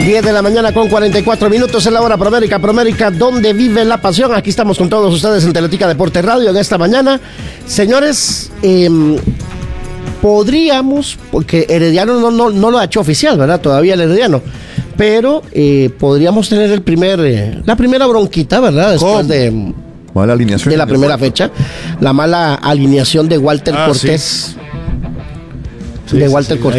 10 de la mañana con 44 minutos en la hora Promérica, donde vive la pasión. Aquí estamos con todos ustedes en Teletica Deporte Radio en esta mañana. Señores, podríamos, porque Herediano no lo ha hecho oficial, ¿verdad? Todavía el Herediano. Pero podríamos tener la primera bronquita, ¿verdad? Después de mala alineación de la primera fecha. La mala alineación de Walter Cortés. Sí. De Walter Cortés.